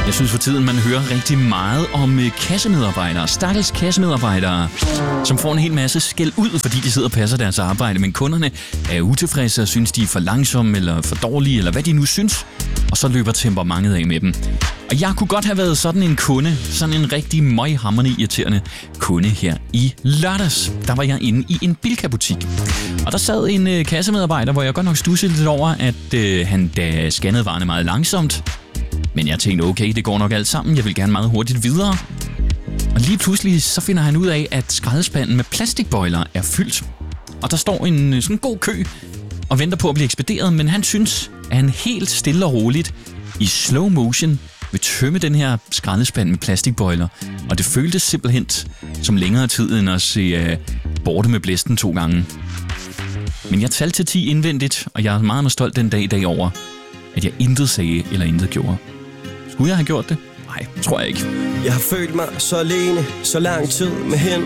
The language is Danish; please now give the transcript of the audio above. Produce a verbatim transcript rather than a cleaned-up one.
Jeg synes for tiden, man hører rigtig meget om kassemedarbejdere, stakkels kassemedarbejdere, som får en hel masse skæld ud, fordi de sidder og passer deres arbejde, men kunderne er utilfredse og synes, de er for langsomme eller for dårlige, eller hvad de nu synes, og så løber temperamentet af med dem. Og jeg kunne godt have været sådan en kunde, sådan en rigtig møghamrende irriterende kunde her i lørdags. Der var jeg inde i en Bilka-butik, og der sad en øh, kassemedarbejder, hvor jeg godt nok studsede lidt over, at øh, han da scannede varerne meget langsomt. Men jeg tænkte, okay, det går nok alt sammen, jeg vil gerne meget hurtigt videre. Og lige pludselig så finder han ud af, at skraldespanden med plastikbøjler er fyldt. Og der står en sådan god kø og venter på at blive ekspederet, men han synes, at han helt stille og roligt i slow motion vil tømme den her skraldespand med plastikbøjler. Og det føltes simpelthen som længere tid end at se uh, Borte med blæsten to gange. Men jeg talte til ti indvendigt, og jeg er meget, meget stolt den dag i dag over, at jeg intet sagde eller intet gjorde. Skulle jeg have gjort det? Nej, tror jeg ikke. Jeg har følt mig så alene, så lang tid med hen